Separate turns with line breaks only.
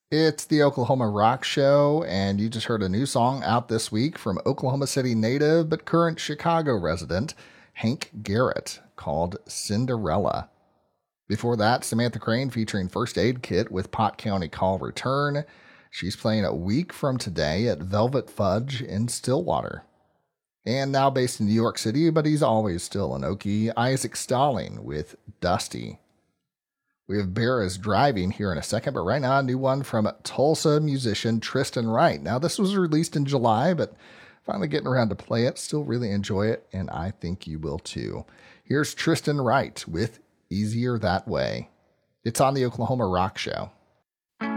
It's the Oklahoma Rock Show, and you just heard a new song out this week from Oklahoma City native but current Chicago resident Hank Garrett called Cinderella. Before that, Samantha Crane featuring First Aid Kit with Pot County Call Return. She's playing a week from today at Velvet Fudge in Stillwater. And now based in New York City, but he's always still an Okie, Isaac Stalling with Dusty. We have Bear is Driving here in a second, but right now a new one from Tulsa musician Tristan Wright. Now this was released in July, but finally getting around to play it. Still really enjoy it, and I think you will too. Here's Tristan Wright with Easier That Way. It's on the Oklahoma Rock Show.